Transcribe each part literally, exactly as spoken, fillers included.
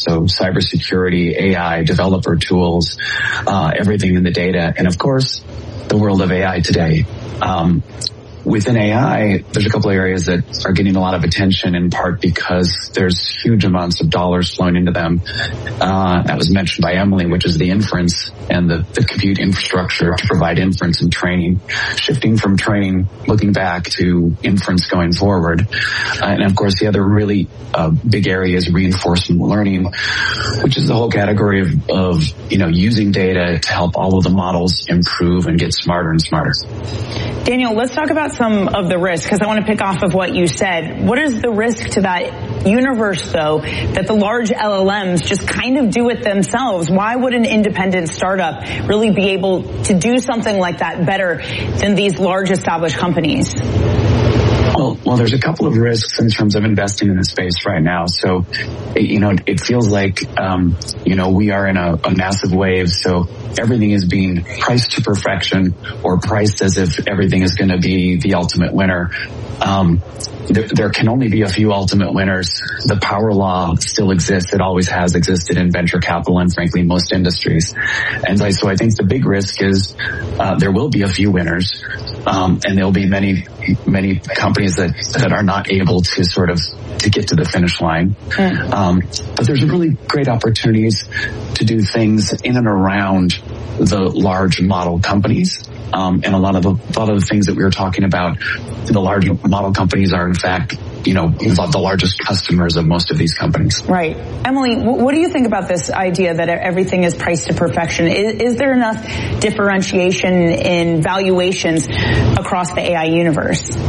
So cybersecurity, A I, developer tools, uh, everything in the data. And of course, the world of A I today. Um, Within A I, there's a couple of areas that are getting a lot of attention, in part because there's huge amounts of dollars flowing into them. Uh, that was mentioned by Emily, which is the inference and the, the compute infrastructure to provide inference and training, shifting from training, looking back, to inference going forward. Uh, and of course, the other really uh, big area is reinforcement learning, which is the whole category of, of, you know, using data to help all of the models improve and get smarter and smarter. Daniel, let's talk about some of the risks, because I want to pick off of what you said. What is the risk to that universe, though, that the large L L Ms just kind of do it themselves? Why would an independent startup really be able to do something like that better than these large established companies? Well, well, there's a couple of risks in terms of investing in the space right now. So, you know, it feels like, um, you know, we are in a, a massive wave. So everything is being priced to perfection, or priced as if everything is going to be the ultimate winner. Um, there, there can only be a few ultimate winners. The power law still exists. It always has existed in venture capital and, frankly, most industries. And so I think the big risk is uh, there will be a few winners, um, and there'll be many, many companies that, that are not able to sort of to get to the finish line. Mm. Um, but there's really great opportunities to do things in and around the large model companies. Um, and a lot of the, a lot of the things that we were talking about, the large model companies are in fact, you know, the largest customers of most of these companies. Right. Emily, what do you think about this idea that everything is priced to perfection? Is, is there enough differentiation in valuations across the A I universe?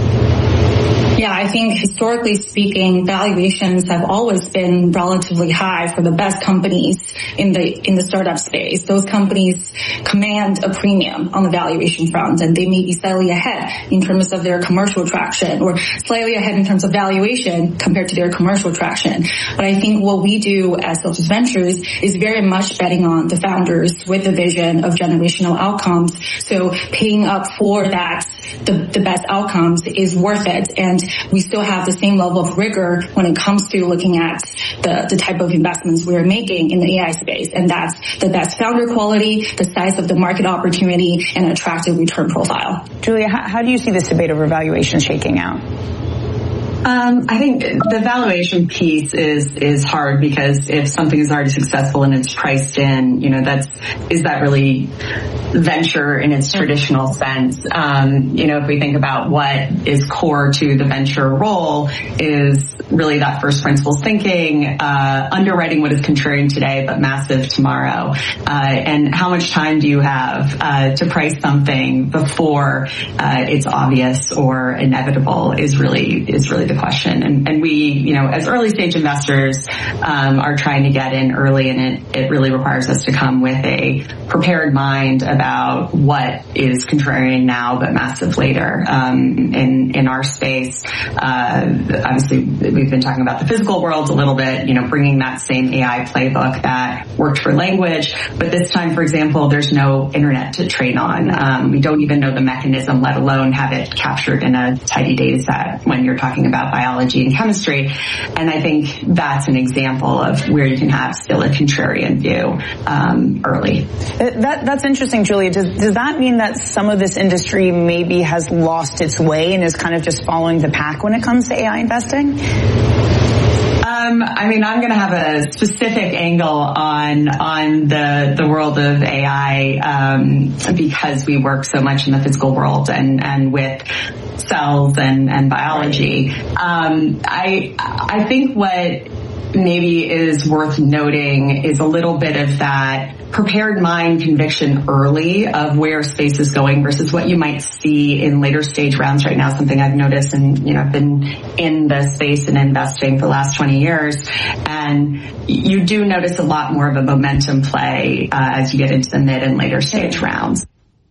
Yeah, I think historically speaking, valuations have always been relatively high for the best companies in the in the startup space. Those companies command a premium on the valuation front, and they may be slightly ahead in terms of their commercial traction, or slightly ahead in terms of valuation compared to their commercial traction. But I think what we do as Celsius Ventures is very much betting on the founders with the vision of generational outcomes. So paying up for that, the, the best outcomes is worth it. And we still have the same level of rigor when it comes to looking at the, the type of investments we're making in the A I space. And that's the best founder quality, the size of the market opportunity, and an attractive return profile. Julia, how, how do you see this debate over valuation shaking out? Um, I think the valuation piece is, is hard, because if something is already successful and it's priced in, you know, that's, is that really venture in its traditional sense? Um, you know, if we think about what is core to the venture role, is really that first principles thinking, uh, underwriting what is contrarian today, but massive tomorrow. Uh, and how much time do you have, uh, to price something before, uh, it's obvious or inevitable is really, is really the question. And, and we, you know, as early stage investors, um, are trying to get in early, and it, it really requires us to come with a prepared mind about what is contrarian now, but massive later. Um, in, in our space, uh, obviously we've been talking about the physical world a little bit, you know, bringing that same A I playbook that worked for language. But this time, for example, there's no internet to train on. Um, we don't even know the mechanism, let alone have it captured in a tidy data set when you're talking about biology and chemistry. And I think that's an example of where you can have still a contrarian view um, early. That, that's interesting, Julia. Does, does that mean that some of this industry maybe has lost its way and is kind of just following the pack when it comes to A I investing? Um, I mean, I'm going to have a specific angle on on the the world of A I um, because we work so much in the physical world and and with cells and and biology. Um, I I think what maybe is worth noting is a little bit of that prepared mind conviction early of where space is going versus what you might see in later stage rounds right now. Something I've noticed, and you know, I've been in the space and investing for the last twenty years, and you do notice a lot more of a momentum play uh, as you get into the mid and later stage rounds.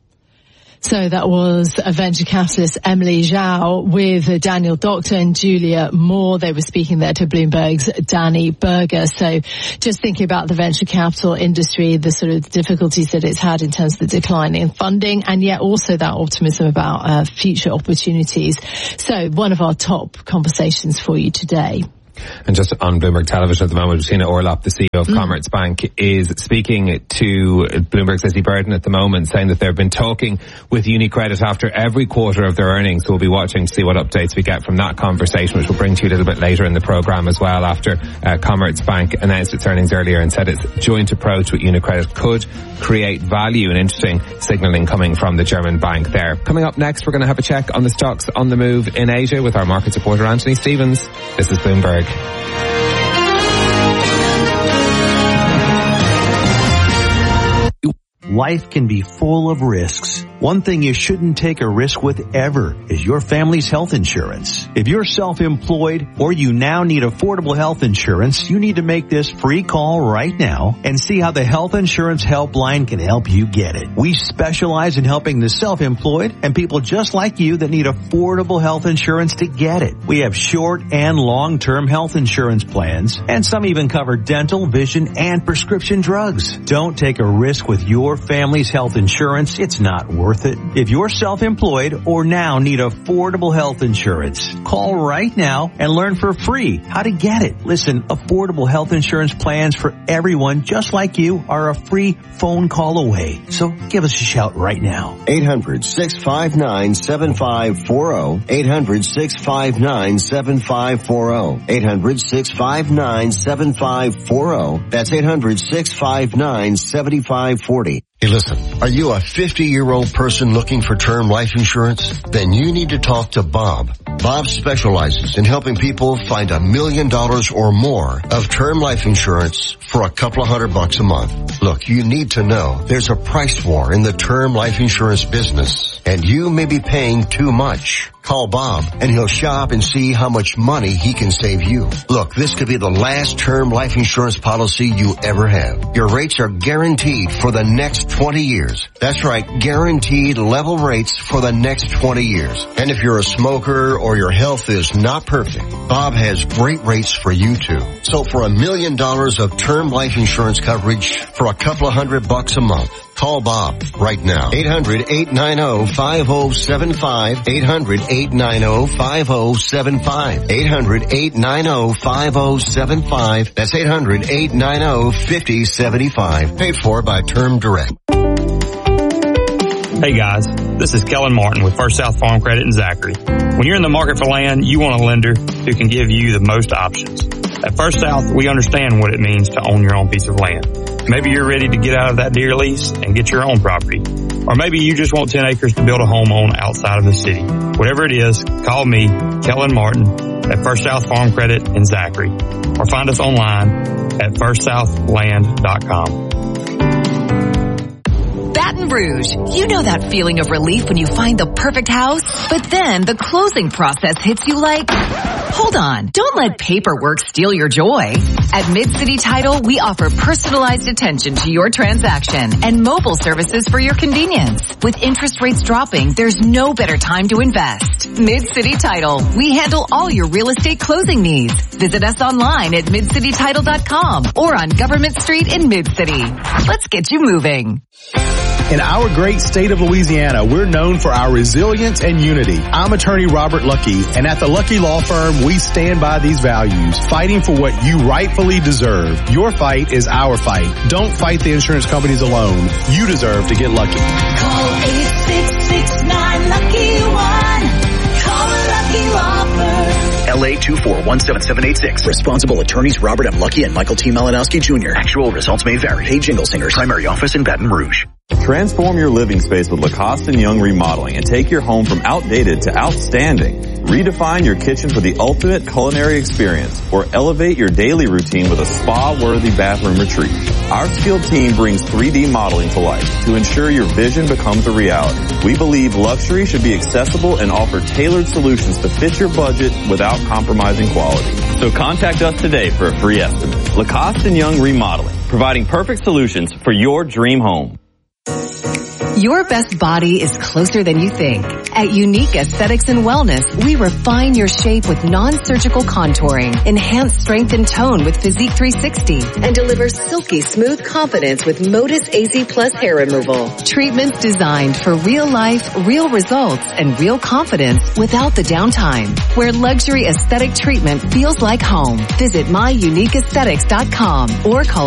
So that was a venture capitalist Emily Zhao with Daniel Doctor and Julia Moore. They were speaking there to Bloomberg's Danny Berger. So just thinking about the venture capital industry, the sort of difficulties that it's had in terms of the decline in funding, and yet also that optimism about uh, future opportunities. So one of our top conversations for you today. And just on Bloomberg Television at the moment, Bettina Orlop, the C E O of mm. Commerzbank, is speaking to Bloomberg's Lizzie Burden at the moment, saying that they've been talking with UniCredit after every quarter of their earnings. So we'll be watching to see what updates we get from that conversation, which we'll bring to you a little bit later in the programme as well, after uh, Commerzbank announced its earnings earlier and said its joint approach with UniCredit could create value. An interesting signalling coming from the German bank there. Coming up next, we're going to have a check on the stocks on the move in Asia with our market reporter Anthony Stevens. This is Bloomberg. Life can be full of risks. One thing you shouldn't take a risk with ever is your family's health insurance. If you're self-employed or you now need affordable health insurance, you need to make this free call right now and see how the Health Insurance Helpline can help you get it. We specialize in helping the self-employed and people just like you that need affordable health insurance to get it. We have short and long-term health insurance plans, and some even cover dental, vision, and prescription drugs. Don't take a risk with your family's health insurance. It's not worth it. If you're self-employed or now need affordable health insurance, call right now and learn for free how to get it. Listen, affordable health insurance plans for everyone just like you are a free phone call away. So give us a shout right now. eight hundred, six five nine, seven five four zero. eight hundred, six five nine, seven five four zero. eight hundred, six five nine, seven five four zero. That's eight hundred, six five nine, seven five four zero. Hey, listen, are you a fifty-year-old person looking for term life insurance? Then you need to talk to Bob. Bob specializes in helping people find a million dollars or more of term life insurance for a couple of hundred bucks a month. Look, you need to know there's a price war in the term life insurance business, and you may be paying too much. Call Bob, and he'll shop and see how much money he can save you. Look, this could be the last term life insurance policy you ever have. Your rates are guaranteed for the next twenty years. That's right, guaranteed level rates for the next twenty years. And if you're a smoker or your health is not perfect, Bob has great rates for you too. So for a million dollars of term life insurance coverage for a couple of hundred bucks a month, call Bob right now. eight hundred, eight nine zero, five zero seven five. eight hundred, eight nine zero, five zero seven five. eight hundred, eight nine zero, five zero seven five. That's eight hundred, eight nine zero, five zero seven five. Paid for by Term Direct. Hey guys, this is Kellen Martin with First South Farm Credit in Zachary. When you're in the market for land, you want a lender who can give you the most options. At First South, we understand what it means to own your own piece of land. Maybe you're ready to get out of that deer lease and get your own property. Or maybe you just want ten acres to build a home on outside of the city. Whatever it is, call me, Kellen Martin, at First South Farm Credit in Zachary. Or find us online at first south land dot com. Baton Rouge. You know that feeling of relief when you find the perfect house, but then the closing process hits you like, hold on, don't let paperwork steal your joy. At Mid-City Title, we offer personalized attention to your transaction and mobile services for your convenience. With interest rates dropping, there's no better time to invest. Mid-City Title. We handle all your real estate closing needs. Visit us online at mid city title dot com or on Government Street in Mid-City. Let's get you moving. In our great state of Louisiana, we're known for our resilience and unity. I'm attorney Robert Lucky, and at the Lucky Law Firm, we stand by these values, fighting for what you rightfully deserve. Your fight is our fight. Don't fight the insurance companies alone. You deserve to get lucky. Call eight six six nine lucky one. Call the Lucky Law Firm. L A two four one seven seven eight six. Responsible attorneys Robert M. Lucky and Michael T. Malinowski Junior Actual results may vary. Hey Jingle Singers. Primary office in Baton Rouge. Transform your living space with Lacoste and Young Remodeling and take your home from outdated to outstanding. Redefine your kitchen for the ultimate culinary experience or elevate your daily routine with a spa-worthy bathroom retreat. Our skilled team brings three D modeling to life to ensure your vision becomes a reality. We believe luxury should be accessible and offer tailored solutions to fit your budget without compromising quality. So contact us today for a free estimate. Lacoste and Young Remodeling, providing perfect solutions for your dream home. Your best body is closer than you think. At Unique Aesthetics and Wellness, we refine your shape with non-surgical contouring, enhance strength and tone with Physique three sixty, and deliver silky smooth confidence with Modus A Z Plus hair removal. Treatments designed for real life, real results, and real confidence without the downtime. Where luxury aesthetic treatment feels like home. Visit my unique aesthetics dot com or call